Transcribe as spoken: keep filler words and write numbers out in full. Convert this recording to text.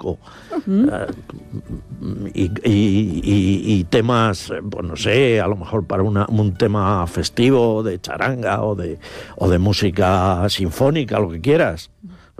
flamenco. Uh-huh. Uh, y, y, y, y temas, pues no sé, a lo mejor para una, un tema festivo de charanga o de, o de música sinfónica, lo que quieras.